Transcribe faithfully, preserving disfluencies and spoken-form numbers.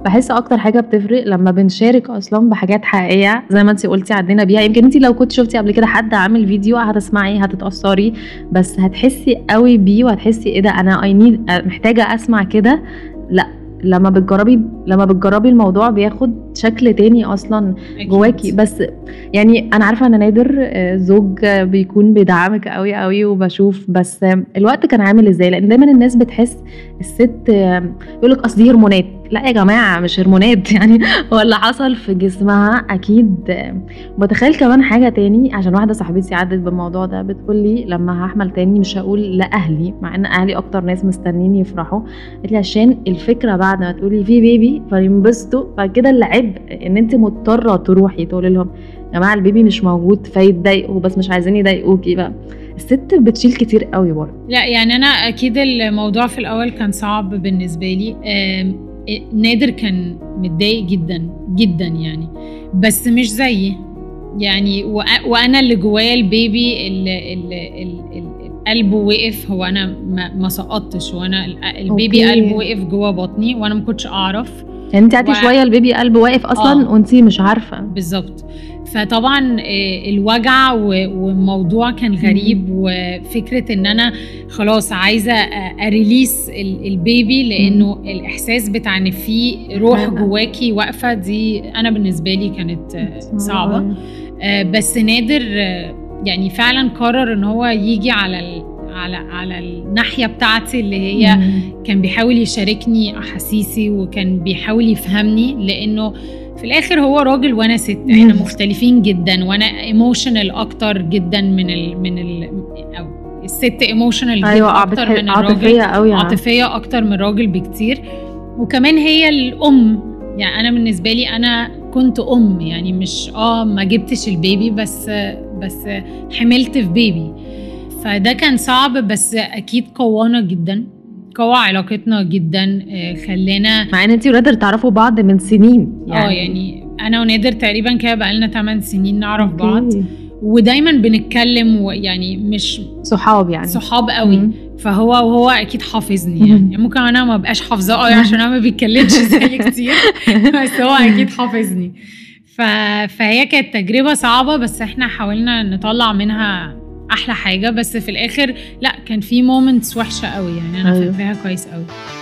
بحس اكتر حاجه بتفرق لما بنشارك اصلا بحاجات حقيقيه زي ما انت قلتي عدينا بيها. يمكن انت لو كنت شفتي قبل كده حد عامل فيديو هتسمعي هتتاثري، بس هتحسي قوي بيه وهتحسي ايه ده انا اي نيد محتاجه اسمع كده. لا لما بتجربي لما بتجربي الموضوع بياخد شكل تاني اصلا جواكي. بس يعني انا عارفه ان نادر زوج بيكون بيدعمك قوي قوي وبشوف، بس الوقت كان عامل ازاي؟ لان دايما الناس بتحس الست يقولك اصل دي هرمونات. لا يا جماعه مش هرمونات يعني ولا حصل في جسمها اكيد. بتخيل كمان حاجه تاني، عشان واحده صاحبتي عدت بالموضوع ده بتقولي لما هحمل تاني مش هقول لاهلي، مع ان اهلي اكتر ناس مستنين يفرحوا، قالت لي عشان الفكره بعد ما تقولي في بيبي فينبسطوا، فكده العبء ان انت مضطره تروحي تقولي لهم يا جماعه البيبي مش موجود فيتضايقوا، بس مش عايزين يضايقوكي بقى. الست بتشيل كتير قوي برضه. لا يعني انا اكيد الموضوع في الاول كان صعب بالنسبه لي. نادر كان متضايق جدا جدا يعني، بس مش زيي يعني. وانا اللي جوايا البيبي اللي, اللي, اللي قلبه وقف، هو انا ما سقطتش، وانا البيبي أوكي. قلبه وقف جوا بطني وانا ما كنتش اعرف يعني انت قعدتي و... شويه البيبي قلبه واقف اصلا آه. وانت مش عارفه بالظبط. فطبعا الوجع وموضوع كان غريب، وفكره ان انا خلاص عايزه اريليس البيبي لانه مم. الاحساس بتاع ان في روح جواكي واقفه، دي انا بالنسبه لي كانت صعبه. بس نادر يعني فعلا قرر ان هو يجي على على على الناحيه بتاعتي اللي هي مم. كان بيحاول يشاركني احاسيسي وكان بيحاول يفهمني، لانه في الاخر هو راجل وانا ست، احنا مختلفين جدا، وانا ايموشنال اكتر جدا من ال من ال او الست ايموشنال أيوة اكتر من الراجل، عاطفيه قوي عاطفيه اكتر من الراجل بكتير. وكمان هي الام، يعني انا بالنسبه لي انا كنت ام، يعني مش اه ما جبتش البيبي بس بس حملت في بيبي، فده كان صعب. بس اكيد قوانا جدا، قوى علاقتنا جدا، خلينا مع ان انتي ونادر تعرفوا بعض من سنين يعني. اه يعني انا ونادر تقريبا كده بقالنا ثمانية سنين نعرف أوكي. بعض، ودايما بنتكلم، ويعني مش صحاب يعني صحاب قوي. مم. فهو وهو اكيد حافظني يعني. يعني ممكن انا ما بقاش حافظاه قوي عشان انا ما بيتكلمش زي كتير بس هو اكيد حافظني. ف... فهي كانت تجربة صعبة، بس احنا حاولنا نطلع منها احلى حاجة. بس في الاخر لا كان في مومنتس وحشة قوي يعني، انا فاكراها كويس قوي.